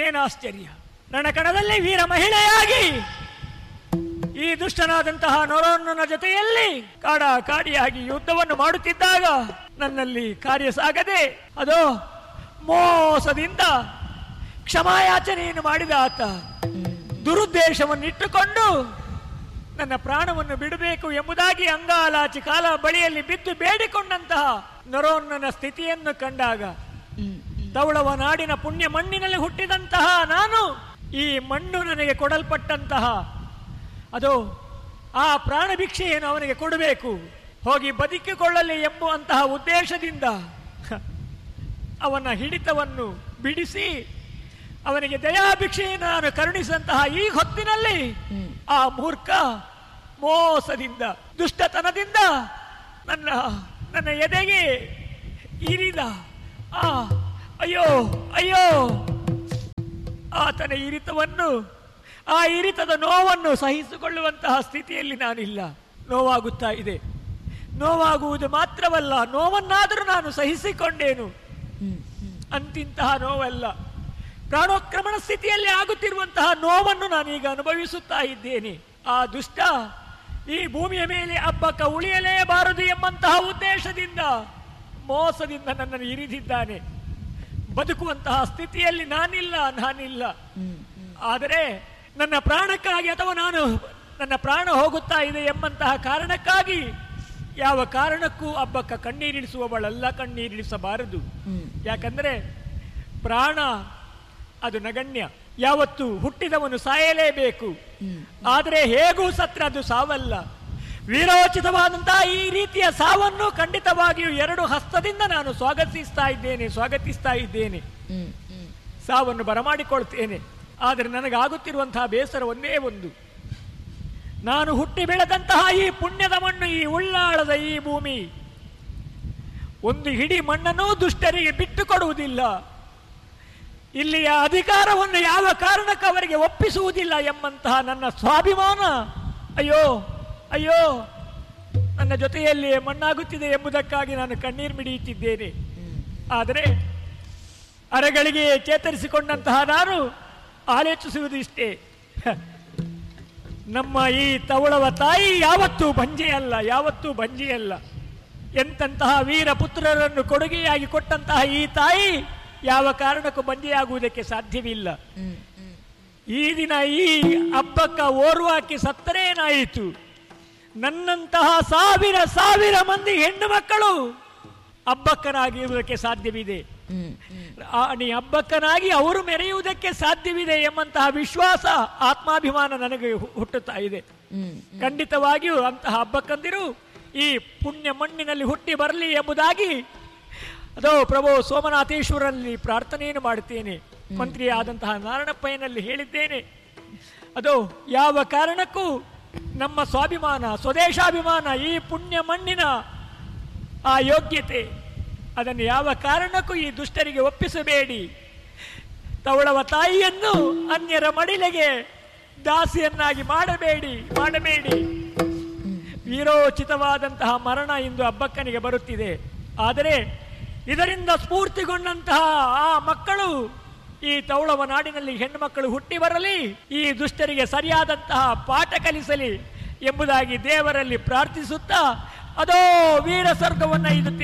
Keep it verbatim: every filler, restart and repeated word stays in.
ಏನಾಶ್ಚರ್ಯ, ರಣಕಣದಲ್ಲಿ ವೀರ ಮಹಿಳೆಯಾಗಿ ಈ ದುಷ್ಟನಾದಂತಹ ನೊರೊನ್ನನ ಜೊತೆಯಲ್ಲಿ ಕಾಡ ಕಾಡಿಯಾಗಿ ಯುದ್ಧವನ್ನು ಮಾಡುತ್ತಿದ್ದಾಗ ನನ್ನಲ್ಲಿ ಕಾರ್ಯ ಸಾಗದೆ ಅದೋ ಮೋಸದಿಂದ ಕ್ಷಮಾಯಾಚನೆಯನ್ನು ಮಾಡಿದ ಆತ ದುರುದ್ದೇಶವನ್ನಿಟ್ಟುಕೊಂಡು ನನ್ನ ಪ್ರಾಣವನ್ನು ಬಿಡಬೇಕು ಎಂಬುದಾಗಿ ಅಂಗಾಲಾಚಿ ಕಾಲ ಬಳಿಯಲ್ಲಿ ಬಿದ್ದು ಬೇಡಿಕೊಂಡಂತಹ ನೊರೊನ್ನನ ಸ್ಥಿತಿಯನ್ನು ಕಂಡಾಗ ತವಳವ ನಾಡಿನ ಪುಣ್ಯ ಮಣ್ಣಿನಲ್ಲಿ ಹುಟ್ಟಿದಂತಹ ನಾನು ಈ ಮಣ್ಣು ನನಗೆ ಕೊಡಲ್ಪಟ್ಟಂತಹ ಅದು ಆ ಪ್ರಾಣ ಭಿಕ್ಷೆಯನ್ನು ಅವನಿಗೆ ಕೊಡಬೇಕು, ಹೋಗಿ ಬದುಕಿಕೊಳ್ಳಲಿ ಎಂಬುವಂತಹ ಉದ್ದೇಶದಿಂದ ಅವನ ಹಿಡಿತವನ್ನು ಬಿಡಿಸಿ ಅವನಿಗೆ ದಯಾಭಿಕ್ಷೆಯನ್ನು ನಾನು ಕರುಣಿಸಿದಂತಹ ಈ ಹೊತ್ತಿನಲ್ಲಿ ಆ ಮೂರ್ಖ ಮೋಸದಿಂದ ದುಷ್ಟತನದಿಂದ ನನ್ನ ನನ್ನ ಎದೆಗೆ ಇರಿದ ಆ ಅಯ್ಯೋ ಅಯ್ಯೋ ಆತನ ಇರಿತವನ್ನು ಆ ಇರಿತದ ನೋವನ್ನು ಸಹಿಸಿಕೊಳ್ಳುವಂತಹ ಸ್ಥಿತಿಯಲ್ಲಿ ನಾನಿಲ್ಲ. ನೋವಾಗುತ್ತಾ ಇದೆ. ನೋವಾಗುವುದು ಮಾತ್ರವಲ್ಲ, ನೋವನ್ನಾದರೂ ನಾನು ಸಹಿಸಿಕೊಂಡೇನು. ಅಂತಿಂತಹ ನೋವಲ್ಲ, ಪ್ರಾಣೋಕ್ರಮಣ ಸ್ಥಿತಿಯಲ್ಲಿ ಆಗುತ್ತಿರುವಂತಹ ನೋವನ್ನು ನಾನೀಗ ಅನುಭವಿಸುತ್ತಾ ಇದ್ದೇನೆ. ಆ ದುಷ್ಟ ಈ ಭೂಮಿಯ ಮೇಲೆ ಅಬ್ಬಕ್ಕ ಉಳಿಯಲೇಬಾರದು ಎಂಬಂತಹ ಉದ್ದೇಶದಿಂದ ಮೋಸದಿಂದ ನನ್ನನ್ನು ಇರಿದಿದ್ದಾನೆ. ಬದುಕುವಂತಹ ಸ್ಥಿತಿಯಲ್ಲಿ ನಾನಿಲ್ಲ ನಾನಿಲ್ಲ ಆದರೆ ನನ್ನ ಪ್ರಾಣಕ್ಕಾಗಿ ಅಥವಾ ನಾನು ನನ್ನ ಪ್ರಾಣ ಹೋಗುತ್ತಾ ಇದೆ ಎಂಬಂತಹ ಕಾರಣಕ್ಕಾಗಿ ಯಾವ ಕಾರಣಕ್ಕೂ ಅಬ್ಬಕ್ಕ ಕಣ್ಣೀರಿಳಿಸುವವಳಲ್ಲ, ಕಣ್ಣೀರಿಳಿಸಬಾರದು. ಯಾಕಂದ್ರೆ ಪ್ರಾಣ ಅದು ನಗಣ್ಯ. ಯಾವತ್ತು ಹುಟ್ಟಿದವನು ಸಾಯಲೇಬೇಕು, ಆದರೆ ಹೇಗೂ ಸತ್ರ ಅದು ಸಾವಲ್ಲ. ವೀರೋಚಿತವಾದಂತಹ ಈ ರೀತಿಯ ಸಾವನ್ನು ಖಂಡಿತವಾಗಿಯೂ ಎರಡು ಹಸ್ತದಿಂದ ನಾನು ಸ್ವಾಗತಿಸ್ತಾ ಇದ್ದೇನೆ ಸ್ವಾಗತಿಸ್ತಾ ಇದ್ದೇನೆ ಸಾವನ್ನು ಬರಮಾಡಿಕೊಳ್ತೇನೆ. ಆದರೆ ನನಗಾಗುತ್ತಿರುವಂತಹ ಬೇಸರ ಒಂದೇ ಒಂದು, ನಾನು ಹುಟ್ಟಿ ಬೆಳೆದಂತಹ ಈ ಪುಣ್ಯದ ಮಣ್ಣು, ಈ ಉಳ್ಳಾಳದ ಈ ಭೂಮಿ ಒಂದು ಹಿಡಿ ಮಣ್ಣನ್ನು ದುಷ್ಟರಿಗೆ ಬಿಟ್ಟು ಕೊಡುವುದಿಲ್ಲ. ಇಲ್ಲಿಯ ಅಧಿಕಾರವನ್ನು ಯಾವ ಕಾರಣಕ್ಕೆ ಅವರಿಗೆ ಒಪ್ಪಿಸುವುದಿಲ್ಲ ಎಂಬಂತಹ ನನ್ನ ಸ್ವಾಭಿಮಾನ ಅಯ್ಯೋ ಅಯ್ಯೋ ನನ್ನ ಜೊತೆಯಲ್ಲಿ ಮಣ್ಣಾಗುತ್ತಿದೆ ಎಂಬುದಕ್ಕಾಗಿ ನಾನು ಕಣ್ಣೀರು ಮಿಡಿಯುತ್ತಿದ್ದೇನೆ. ಆದರೆ ಅರೆಗಳಿಗೆ ಚೇತರಿಸಿಕೊಂಡಂತಹ ನಾನು ಆಲೋಚಿಸುವುದು ಇಷ್ಟೇ, ನಮ್ಮ ಈ ತವಳವ ತಾಯಿ ಯಾವತ್ತೂ ಬಂಜೆಯಲ್ಲ, ಯಾವತ್ತೂ ಬಂಜೆಯಲ್ಲ. ಎಂತಹ ವೀರ ಪುತ್ರರನ್ನು ಕೊಡುಗೆಯಾಗಿ ಕೊಟ್ಟಂತಹ ಈ ತಾಯಿ ಯಾವ ಕಾರಣಕ್ಕೂ ಬಂಜೆಯಾಗುವುದಕ್ಕೆ ಸಾಧ್ಯವಿಲ್ಲ. ಈ ದಿನ ಈ ಹಬ್ಬಕ್ಕ ಓರ್ವಾಕಿ ಸತ್ತರೇನಾಯಿತು, ನನ್ನಂತಹ ಸಾವಿರ ಸಾವಿರ ಮಂದಿ ಹೆಣ್ಣು ಮಕ್ಕಳು ಹಬ್ಬಕ್ಕನಾಗಿರುವುದಕ್ಕೆ ಸಾಧ್ಯವಿದೆ, ನೀ ಹಬ್ಬಕ್ಕನಾಗಿ ಅವರು ಮೆರೆಯುವುದಕ್ಕೆ ಸಾಧ್ಯವಿದೆ ಎಂಬಂತಹ ವಿಶ್ವಾಸ ಆತ್ಮಾಭಿಮಾನ ನನಗೆ ಹುಟ್ಟುತ್ತಾ ಇದೆ. ಖಂಡಿತವಾಗಿಯೂ ಅಂತಹ ಹಬ್ಬಕ್ಕಂದಿರು ಈ ಪುಣ್ಯ ಮಣ್ಣಿನಲ್ಲಿ ಹುಟ್ಟಿ ಬರಲಿ ಎಂಬುದಾಗಿ ಅದೋ ಪ್ರಭು ಸೋಮನಾಥೇಶ್ವರಲ್ಲಿ ಪ್ರಾರ್ಥನೆಯನ್ನು ಮಾಡುತ್ತೇನೆ. ಮಂತ್ರಿ ಆದಂತಹ ನಾರಾಯಣಪ್ಪಯ್ಯನಲ್ಲಿ ಹೇಳಿದ್ದೇನೆ, ಅದು ಯಾವ ಕಾರಣಕ್ಕೂ ನಮ್ಮ ಸ್ವಾಭಿಮಾನ ಸ್ವದೇಶಾಭಿಮಾನ ಈ ಪುಣ್ಯ ಮಣ್ಣಿನ ಆ ಯೋಗ್ಯತೆ ಅದನ್ನು ಯಾವ ಕಾರಣಕ್ಕೂ ಈ ದುಷ್ಟರಿಗೆ ಒಪ್ಪಿಸಬೇಡಿ. ತವಳವ ತಾಯಿಯನ್ನು ಅನ್ಯರ ಮಡಿಲೆಗೆ ದಾಸಿಯನ್ನಾಗಿ ಮಾಡಬೇಡಿ ಮಾಡಬೇಡಿ ವೀರೋಚಿತವಾದಂತಹ ಮರಣ ಇಂದು ಹಬ್ಬಕ್ಕನಿಗೆ ಬರುತ್ತಿದೆ. ಆದರೆ ಇದರಿಂದ ಸ್ಫೂರ್ತಿಗೊಂಡಂತಹ ಆ ಮಕ್ಕಳು ಈ ತವಳವ ನಾಡಿನಲ್ಲಿ ಹೆಣ್ಣು ಮಕ್ಕಳು ಹುಟ್ಟಿ ಬರಲಿ, ಈ ದುಷ್ಟರಿಗೆ ಸರಿಯಾದಂತಹ ಪಾಠ ಕಲಿಸಲಿ ಎಂಬುದಾಗಿ ದೇವರಲ್ಲಿ ಪ್ರಾರ್ಥಿಸುತ್ತಾ ಅದೋ ವೀರ ಸ್ವರ್ಗವನ್ನು ಇದು